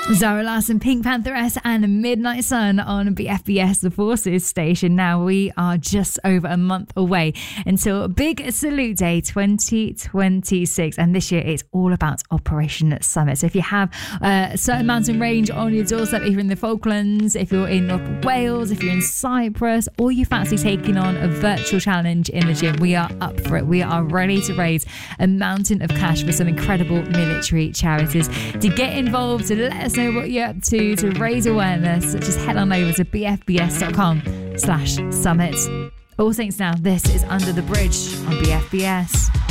Zara Larsson, Pink Pantheress and Midnight Sun on BFBS, the Forces station. Now we are just over a month away until Big Salute Day 2026, and this year it's all about Operation Summit. So if you have a certain mountain range on your doorstep, if you're in the Falklands, if you're in North Wales, if you're in Cyprus, or you fancy taking on a virtual challenge in the gym, we are up for it. We are ready to raise a mountain of cash for some incredible military charities. To get involved, to let us know what you're up to raise awareness, just head on over to bfbs.com/summit. All Saints Now, this is Under the Bridge on BFBS.